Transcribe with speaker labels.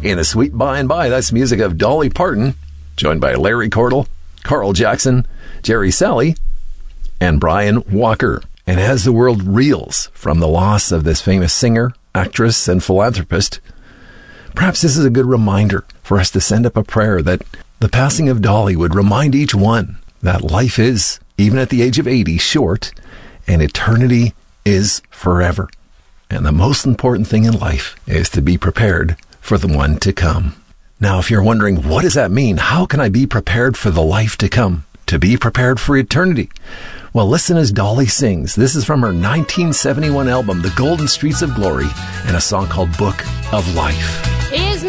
Speaker 1: In the sweet by and by, that's music of Dolly Parton, joined by Larry Cordell, Carl Jackson, Jerry Salley, and Brian Walker. And as the world reels from the loss of this famous singer, actress, and philanthropist, perhaps this is a good reminder for us to send up a prayer that the passing of Dolly would remind each one that life is, even at the age of 80, short, and eternity is forever. And the most important thing in life is to be prepared for the one to come. Now, if you're wondering, what does that mean? How can I be prepared for the life to come? To be prepared for eternity? Well, listen as Dolly sings. This is from her 1971 album, The Golden Streets of Glory, and a song called Book of Life.